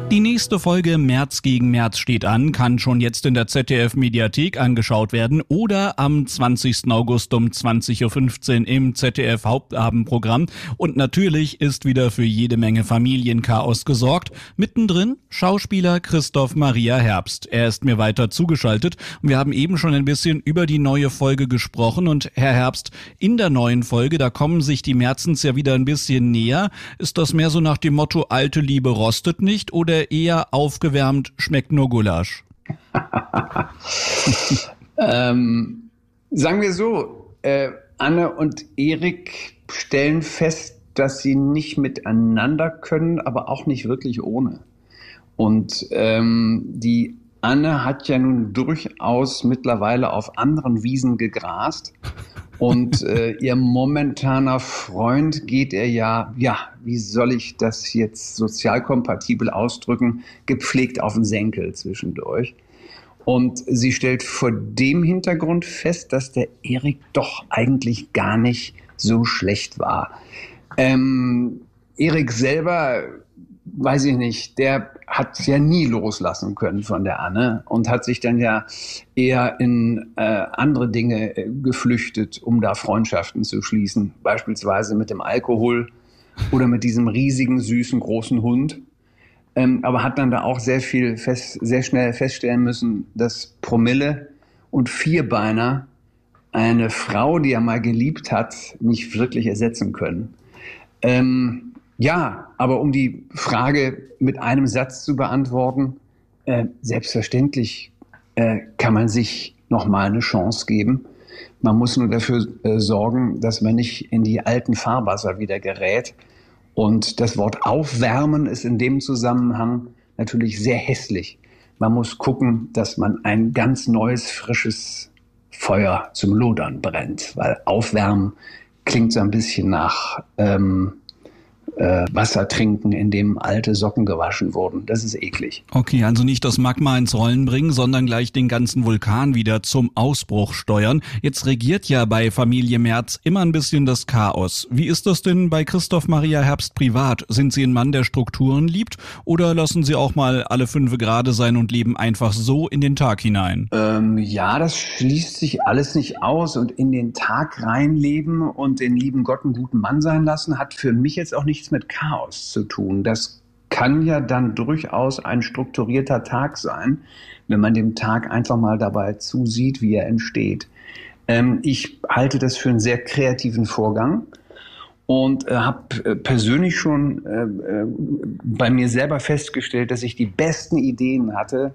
Die nächste Folge März gegen März steht an, kann schon jetzt in der ZDF-Mediathek angeschaut werden oder am 20. August um 20.15 Uhr im ZDF-Hauptabendprogramm. Und natürlich ist wieder für jede Menge Familienchaos gesorgt. Mittendrin Schauspieler Christoph Maria Herbst. Er ist mir weiter zugeschaltet und wir haben eben schon ein bisschen über die neue Folge gesprochen. Und Herr Herbst, in der neuen Folge, da kommen sich die Märzens ja wieder ein bisschen näher. Ist das mehr so nach dem Motto, alte Liebe rostet nicht oder eher aufgewärmt, schmeckt nur Gulasch? Sagen wir so, Anne und Erik stellen fest, dass sie nicht miteinander können, aber auch nicht wirklich ohne. Und die Anne hat ja nun durchaus mittlerweile auf anderen Wiesen gegrast. Und ihr momentaner Freund geht er ja, wie soll ich das jetzt sozialkompatibel ausdrücken, gepflegt auf den Senkel zwischendurch. Und sie stellt vor dem Hintergrund fest, dass der Erik doch eigentlich gar nicht so schlecht war. Erik selber, weiß ich nicht, der hat ja nie loslassen können von der Anne und hat sich dann ja eher in andere Dinge geflüchtet, um da Freundschaften zu schließen. Beispielsweise mit dem Alkohol oder mit diesem riesigen, süßen, großen Hund. Aber hat dann da auch sehr schnell feststellen müssen, dass Promille und Vierbeiner eine Frau, die er mal geliebt hat, nicht wirklich ersetzen können. Ja, aber um die Frage mit einem Satz zu beantworten, selbstverständlich kann man sich nochmal eine Chance geben. Man muss nur dafür sorgen, dass man nicht in die alten Fahrwasser wieder gerät. Und das Wort aufwärmen ist in dem Zusammenhang natürlich sehr hässlich. Man muss gucken, dass man ein ganz neues, frisches Feuer zum Lodern brennt, weil aufwärmen klingt so ein bisschen nach Wasser trinken, in dem alte Socken gewaschen wurden. Das ist eklig. Okay, also nicht das Magma ins Rollen bringen, sondern gleich den ganzen Vulkan wieder zum Ausbruch steuern. Jetzt regiert ja bei Familie Merz immer ein bisschen das Chaos. Wie ist das denn bei Christoph Maria Herbst privat? Sind Sie ein Mann, der Strukturen liebt? Oder lassen Sie auch mal alle fünfe gerade sein und leben einfach so in den Tag hinein? Ja, das schließt sich alles nicht aus. Und in den Tag reinleben und den lieben Gott einen guten Mann sein lassen, hat für mich jetzt auch nichts mit Chaos zu tun. Das kann ja dann durchaus ein strukturierter Tag sein, wenn man dem Tag einfach mal dabei zusieht, wie er entsteht. Ich halte das für einen sehr kreativen Vorgang und habe persönlich schon bei mir selber festgestellt, dass ich die besten Ideen hatte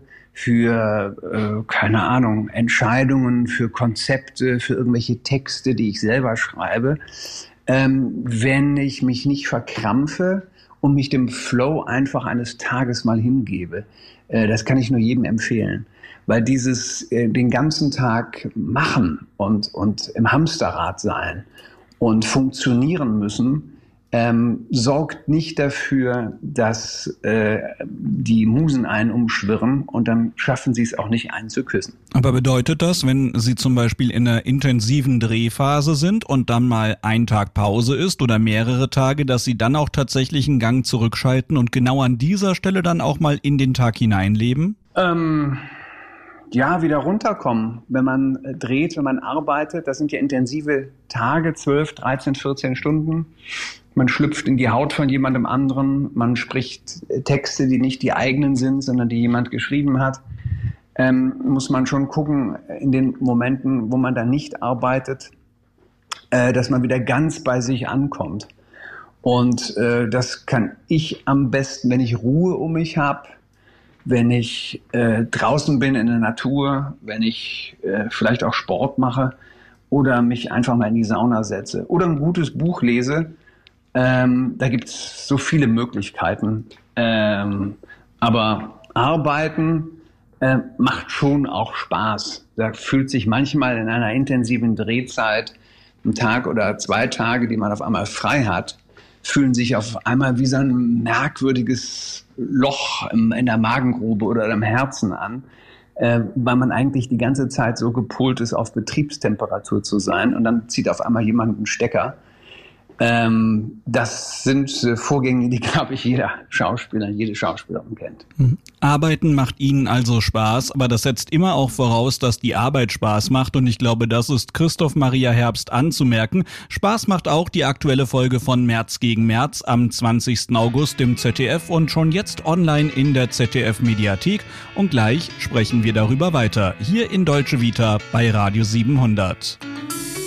für, keine Ahnung, Entscheidungen, für Konzepte, für irgendwelche Texte, die ich selber schreibe, wenn ich mich nicht verkrampfe und mich dem Flow einfach eines Tages mal hingebe. Das kann ich nur jedem empfehlen. Weil dieses den ganzen Tag machen und im Hamsterrad sein und funktionieren müssen, sorgt nicht dafür, dass die Musen einen umschwirren und dann schaffen sie es auch nicht, einen zu küssen. Aber bedeutet das, wenn Sie zum Beispiel in einer intensiven Drehphase sind und dann mal ein Tag Pause ist oder mehrere Tage, dass Sie dann auch tatsächlich einen Gang zurückschalten und genau an dieser Stelle dann auch mal in den Tag hineinleben? Ja, wieder runterkommen. Wenn man dreht, wenn man arbeitet, das sind ja intensive Tage, 12, 13, 14 Stunden. Man schlüpft in die Haut von jemandem anderen, man spricht Texte, die nicht die eigenen sind, sondern die jemand geschrieben hat. Muss man schon gucken, in den Momenten, wo man da nicht arbeitet, dass man wieder ganz bei sich ankommt. Und das kann ich am besten, wenn ich Ruhe um mich habe, wenn ich draußen bin in der Natur, wenn ich vielleicht auch Sport mache oder mich einfach mal in die Sauna setze oder ein gutes Buch lese. Da gibt es so viele Möglichkeiten. Aber Arbeiten macht schon auch Spaß. Da fühlt sich manchmal in einer intensiven Drehzeit, ein Tag oder 2 Tage, die man auf einmal frei hat, fühlen sich auf einmal wie so ein merkwürdiges Loch in der Magengrube oder im Herzen an, weil man eigentlich die ganze Zeit so gepolt ist, auf Betriebstemperatur zu sein und dann zieht auf einmal jemand einen Stecker. Das sind Vorgänge, die, glaube ich, jede Schauspielerin kennt. Arbeiten macht Ihnen also Spaß, aber das setzt immer auch voraus, dass die Arbeit Spaß macht. Und ich glaube, das ist Christoph Maria Herbst anzumerken. Spaß macht auch die aktuelle Folge von März gegen März am 20. August im ZDF und schon jetzt online in der ZDF-Mediathek. Und gleich sprechen wir darüber weiter, hier in Deutsche Vita bei Radio 700.